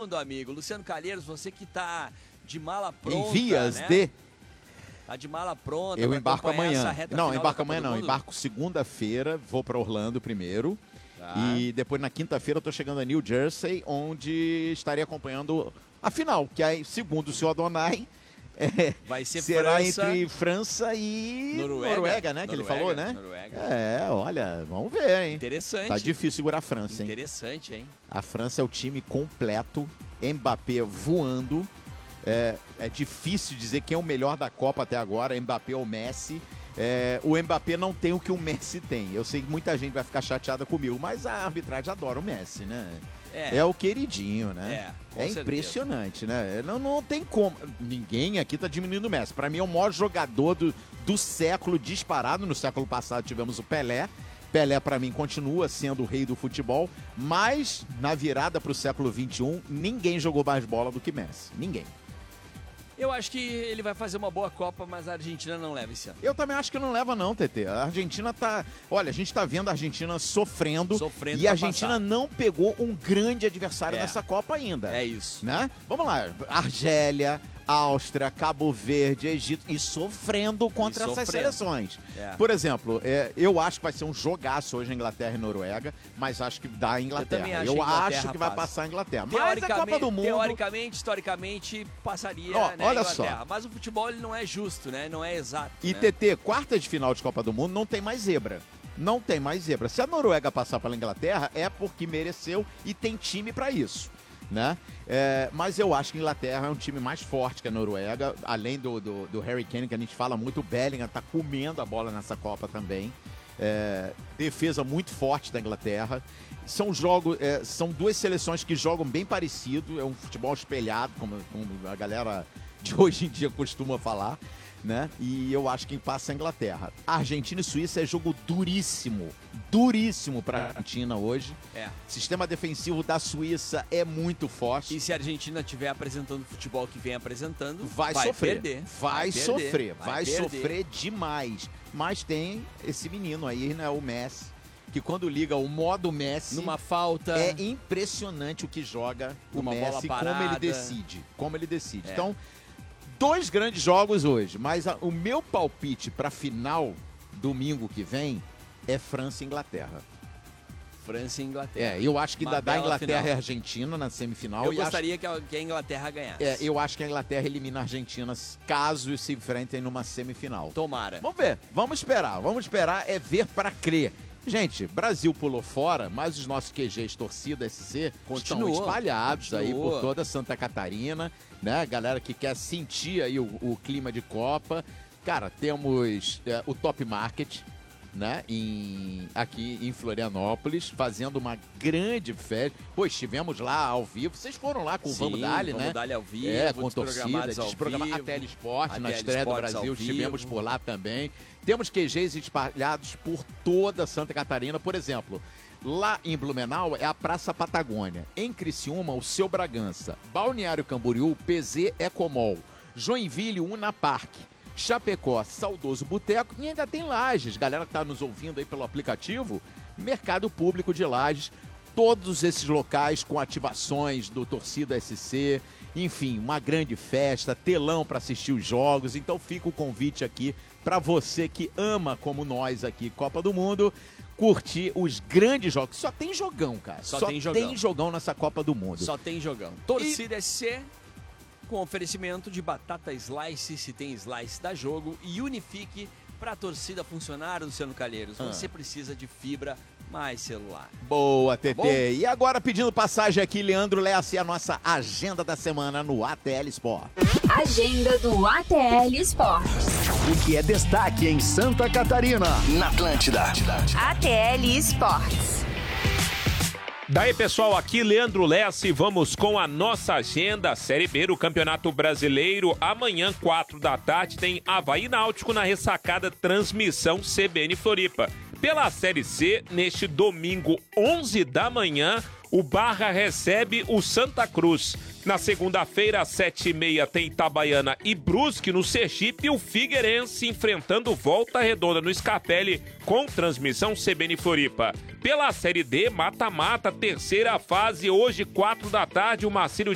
pronto, amigo. Luciano Calheiros, você que tá de mala pronta, Em vias né? de... Tá de mala pronta. Eu embarco amanhã. Não, embarco amanhã não. Mundo? Embarco segunda-feira, vou para Orlando primeiro. Tá. E depois na quinta-feira eu tô chegando a New Jersey, onde estarei acompanhando a final, que aí, segundo o senhor Adonai, vai ser será França, entre França e Noruega, né? Que ele falou, né? Noruega. Olha, vamos ver, hein? Interessante. Tá difícil segurar a França, hein? Interessante, hein? A França é o time completo, Mbappé voando. É difícil dizer quem é o melhor da Copa até agora, Mbappé ou Messi. O Mbappé não tem o que o Messi tem. Eu sei que muita gente vai ficar chateada comigo, mas a arbitragem adora o Messi, né? É o queridinho, né? Com certeza. Impressionante, né? Não tem como. Ninguém aqui tá diminuindo o Messi. Pra mim é o maior jogador do século disparado. No século passado tivemos o Pelé. Pelé, pra mim, continua sendo o rei do futebol. Mas, na virada pro século XXI, ninguém jogou mais bola do que Messi. Ninguém. Eu acho que ele vai fazer uma boa Copa, mas a Argentina não leva esse ano. Eu também acho que não leva não, TT. A Argentina tá... Olha, a gente tá vendo a Argentina sofrendo e a Argentina não pegou um grande adversário nessa Copa ainda. É isso. Né? Vamos lá. Argélia, Áustria, Cabo Verde, Egito e sofrendo contra essas seleções. Por exemplo, eu acho que vai ser um jogaço hoje Inglaterra e Noruega, mas acho que dá a Inglaterra. Eu acho que vai passar a Inglaterra. Mas a Copa do Mundo... Teoricamente, historicamente, passaria, né, olha Inglaterra. só. Mas o futebol ele não é justo, né? Não é exato. E né? TT, quarta de final de Copa do Mundo, não tem mais zebra. Não tem mais zebra. Se a Noruega passar pela Inglaterra, é porque mereceu e tem time pra isso. Né? Mas eu acho que a Inglaterra é um time mais forte que a Noruega, além do Harry Kane, que a gente fala muito, o Bellingham tá comendo a bola nessa Copa também. Defesa muito forte da Inglaterra. São duas seleções que jogam bem parecido, é um futebol espelhado, como a galera de hoje em dia costuma falar. Né? E eu acho que passa a Inglaterra. Argentina e Suíça é jogo duríssimo para a Argentina hoje. Sistema defensivo da Suíça é muito forte. E se a Argentina estiver apresentando o futebol que vem apresentando, vai sofrer. Perder. Vai sofrer demais. Mas tem esse menino aí, né, o Messi, que quando liga o modo Messi, numa falta, é impressionante o que joga o Messi e como ele decide. Então, dois grandes jogos hoje, mas o meu palpite para final, domingo que vem, é França e Inglaterra. França e Inglaterra. Eu acho que dá Inglaterra e Argentina na semifinal. Eu gostaria que a Inglaterra ganhasse. Eu acho que a Inglaterra elimina a Argentina caso se enfrentem numa semifinal. Tomara. Vamos ver, vamos esperar, é ver para crer. Gente, Brasil pulou fora, mas os nossos QGs torcida SC estão espalhados aí por toda Santa Catarina, né? Galera que quer sentir aí o clima de Copa. Cara, temos o Top Market, né? Aqui em Florianópolis, fazendo uma grande festa. Pô, estivemos lá ao vivo. Vocês foram lá com o Vamos Dali, né? Vamos Dali ao vivo, com torcida, a Telesporte, na estreia do Brasil, estivemos por lá também. Temos QGs espalhados por toda Santa Catarina. Por exemplo, lá em Blumenau é a Praça Patagônia. Em Criciúma, o Seu Bragança. Balneário Camboriú, PZ Ecomol. Joinville, Unapark. Chapecó, Saudoso Boteco. E ainda tem Lages. Galera que está nos ouvindo aí pelo aplicativo, Mercado Público de Lages. Todos esses locais com ativações do Torcida SC. Enfim, uma grande festa, telão para assistir os jogos. Então fica o convite aqui para você que ama, como nós aqui, Copa do Mundo, curtir os grandes jogos. Só tem jogão, cara. Só tem jogão nessa Copa do Mundo. Só tem jogão. Torcida SC com oferecimento de batata slice, se tem slice da jogo, e Unifique para a torcida funcionar, Luciano Calheiros. Você precisa de fibra mais celular. Boa, TT. E agora pedindo passagem aqui, Leandro Lessa, a nossa agenda da semana no ATL Sport. Agenda do ATL Sport. O que é destaque em Santa Catarina, na Atlântida. ATL Sports. Daí, pessoal, aqui Leandro Lessa e vamos com a nossa agenda. Série B do Campeonato Brasileiro. Amanhã, 4 da tarde, tem Avaí Náutico na ressacada transmissão CBN Floripa. Pela Série C, neste domingo, 11 da manhã, o Barra recebe o Santa Cruz. Na segunda-feira, às 7h30, tem Itabaiana e Brusque no Sergipe e o Figueirense enfrentando Volta Redonda no Scarpelli com transmissão CBN Floripa. Pela Série D, mata-mata, terceira fase, hoje, 4 da tarde, o Marcílio